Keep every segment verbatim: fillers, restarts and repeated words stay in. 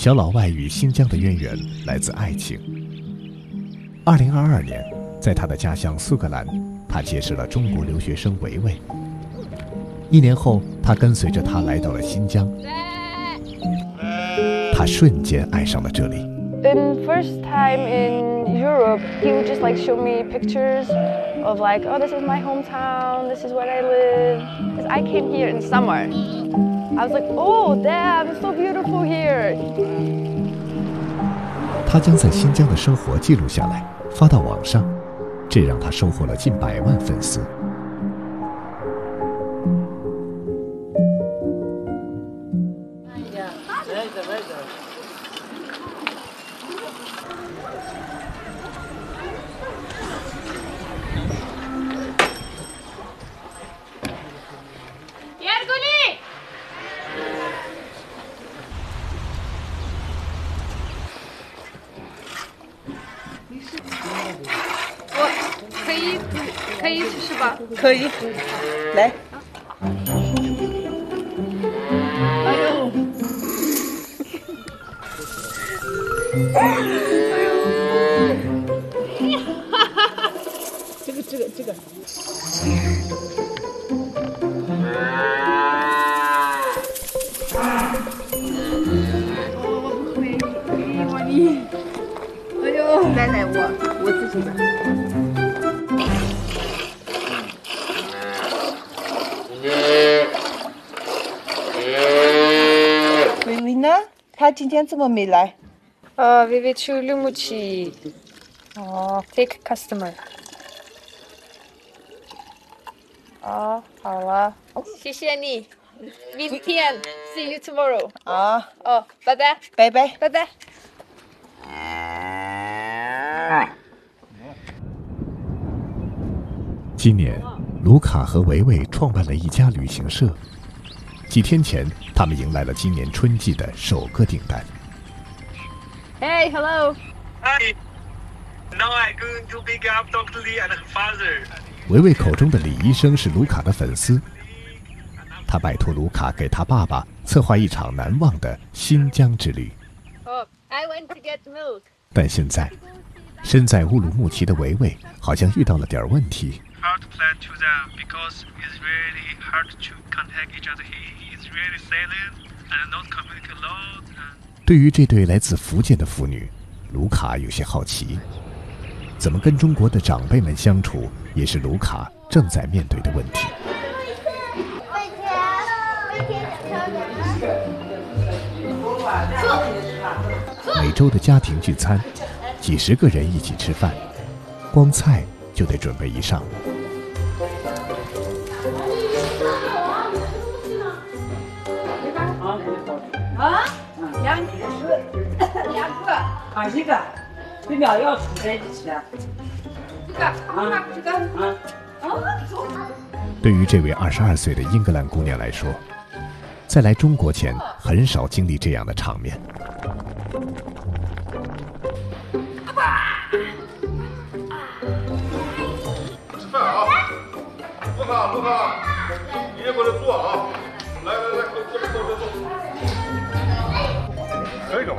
小老外与新疆的渊源来自爱情。二零二二年，在他的家乡苏格兰，他结识了中国留学生维维。一年后，他跟随着他来到了新疆，他瞬间爱上了这里。 In first time in Europe, he would just like show me pictures of like, oh, this is my hometown, this is where I live. Because I came here in summer. I was like, oh, damn, it's so beautiful here. 他将在新疆的生活记录下来，发到网上，这让他收获了近百万粉丝。 可以，可以是吧？ 可以，来。 哎呦！ 哎呦！这个这个这个。 我不会，我你。哎呦！ 奶奶我我自己的。维维呢？他今天怎么没来？ 呃，维维去绿木去。哦 ，take customer。哦，好了，谢谢你。明天 ，see you tomorrow。 啊。 哦，拜拜。 拜拜。 拜拜。 今年，卢卡和维维创办了一家旅行社。几天前，他们迎来了今年春季的首个订单。 Hey, hello. Hi. Now I'm going to pick up Doctor Lee and her father. 维维口中的李医生是卢卡的粉丝，他拜托卢卡给他爸爸策划一场难忘的新疆之旅。 Oh, I went to get milk. 但现在，身在乌鲁木齐的维维好像遇到了点问题。 Hard to plan to them because it's really hard to contact each other. He is really silent and not communicate a lot. 对于这对来自福建的父女，卢卡有些好奇，怎么跟中国的长辈们相处，也是卢卡正在面对的问题。每周的家庭聚餐，几十个人一起吃饭，光菜就得准备一上午。 啊，两个，两个啊，一个，这两要处在一起啊。这个啊，这个啊，啊。 对于这位二十二岁的英格兰姑娘来说，在来中国前很少经历这样的场面。 吃饭啊！卢卡，卢卡，爷爷过来坐啊！来来来，过过来坐坐坐。可以的。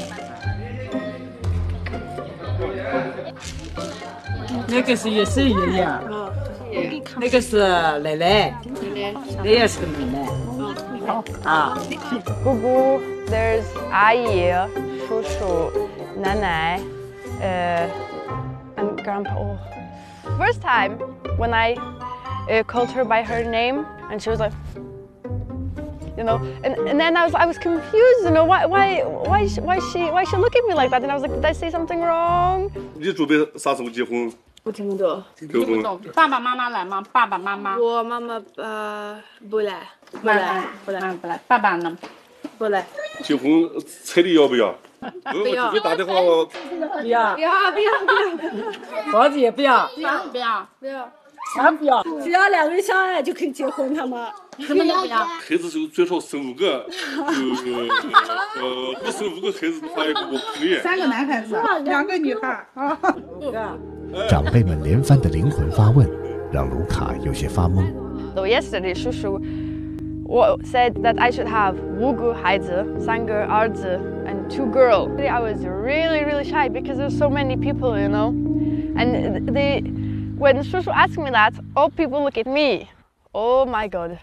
那个是也是爷爷，那个是奶奶，奶奶是个奶奶。啊， 姑姑 ，there's 阿姨、叔叔、奶奶，呃 ，and grandpa. Oh. First time when I uh, called her by her name, and she was like, you know, and, and then I was I was confused, you know, why why why is- why is she why is she look at me like that? And I was like, did I say something wrong? 你准备啥时候结婚？ 不听不懂。 结婚？ 爸爸妈妈来吗？爸爸妈妈。 我妈妈呃不来，不来来，不来， 嗯，不来。爸爸呢？ 不来。 结婚彩礼要不要？不要给打电话我。 不要， 不要不要不要房子也不要， 不要不要， 不要。 全不要。 只要两个人相爱就可以结婚，他们。 什么都不要。 孩子就最少生五个，呃呃，不生五个孩子的话也不公平。 三个男孩子，两个女孩啊。 长辈们连番的灵魂发问，让卢卡有些发懵。 So yesterday, 叔叔 said that I should have 五个孩子，三个儿子 and two girls. I was really, really shy because there's so many people, you know. And they, when Shushu asked me that, all people look at me. Oh my God.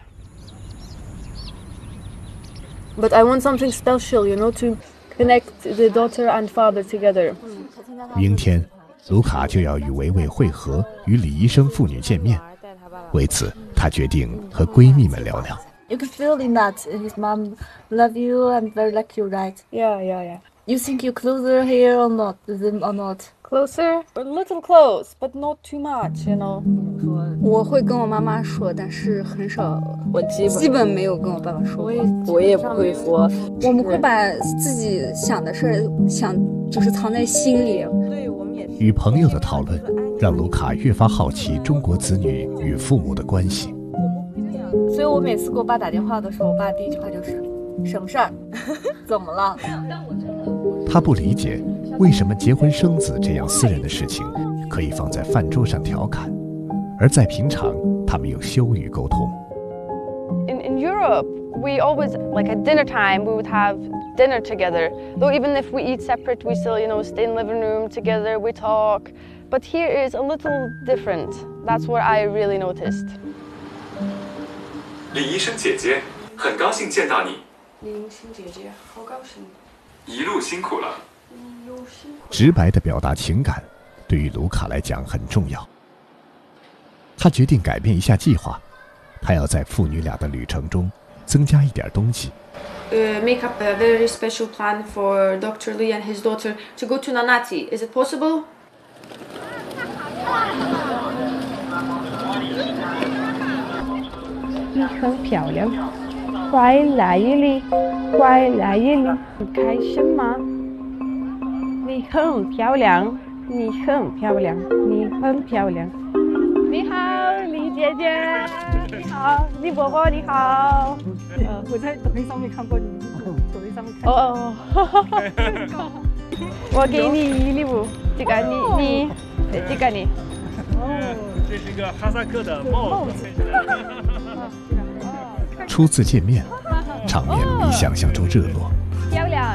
But I want something special, you know, to connect the daughter and father together. 明天，卢卡就要与维维会合，与李医生父女见面。为此，她决定和闺蜜们聊聊。 You can feel in that his mom love you and very like you, right? Yeah, yeah, yeah. You think you closer here or not, with him or not? Closer? A little close, but not too much, you know. 我会跟我妈妈说，但是很少，我基本基本没有跟我爸爸说。我也我也不会说。我们会把自己想的事儿想就是藏在心里。对，我们也。 与朋友的讨论，让卢卡越发好奇中国子女与父母的关系。 所以我每次给我爸打电话的时候，我爸第一句话就是什么事儿，怎么了？ 他不理解为什么结婚生子这样私人的事情可以放在饭桌上调侃，而在平常他们用羞语沟通。 In in Europe, we always like at dinner time we would have dinner together. Though even if we eat separate, we still you know stay in the living room together. We talk. But here is a little different. That's what I really noticed. 李医生姐姐，很高兴见到你。 李医生姐姐，好高兴。 一路辛苦了。 直白地表达情感，对于卢卡来讲很重要。他决定改变一下计划，他要在父女俩的旅程中增加一点东西。 Uh, make up a very special plan for Doctor Lee and his daughter to go to Nanati. Is it possible? 你很漂亮，快来这里，快来这里，很开心吗？你很漂亮，你很漂亮，你很漂亮。你好，李姐姐。你好，李伯伯，你好。 呃，我在抖音上面看过你，抖音上面看。 哦哦。我给你礼物，这个你你，这个你。 哦，这是一个哈萨克的帽子。 初次见面，场面比想象中热络。 漂亮。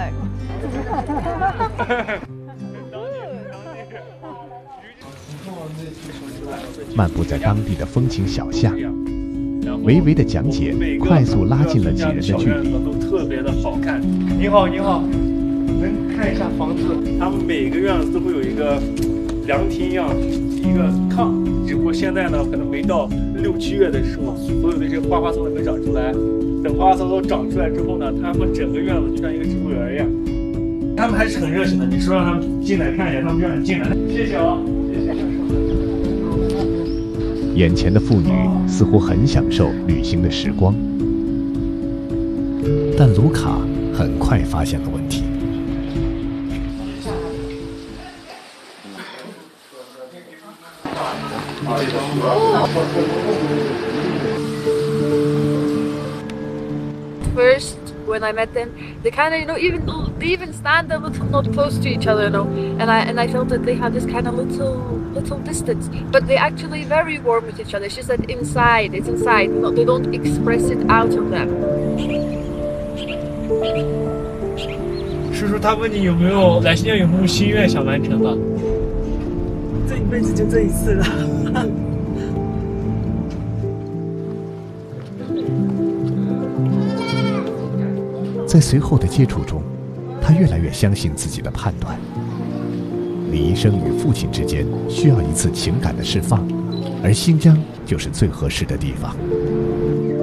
漫步在当地的风情小巷，维维的讲解快速拉近了几人的距离。 都特别的好看。你好，你好，能看一下房子？他们每个院子都会有一个凉亭一样一个炕，只不过现在呢，可能没到六七月的时候，所有的这些花花草草没长出来。等花花草草长出来之后呢，他们整个院子就像一个植物园一样。他们还是很热情的，你说让他们进来看一眼，他们就让你进来。谢谢啊，谢谢。 眼前的妇女似乎很享受旅行的时光，但卢卡很快发现了问题。 First, when I met them, they kind of, you know, even they even stand a little not close to each other, you know, and I and I felt that they had this kind of little little distance, but they actually very warm with each other. It's just that inside, it's inside, you know, they don't express it out of them. 叔叔，他问你有没有来新疆有没有心愿想完成的？ 这一辈子就这一次了。 在随后的接触中，他越来越相信自己的判断。李医生与父亲之间需要一次情感的释放，而新疆就是最合适的地方。